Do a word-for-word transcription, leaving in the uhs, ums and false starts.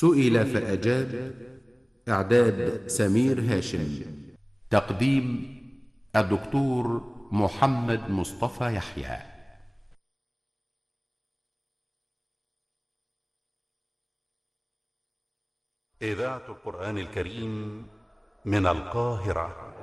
سئل فأجاب. إعداد سمير هاشم. تقديم الدكتور محمد مصطفى يحيى. إذاعة القرآن الكريم من القاهرة.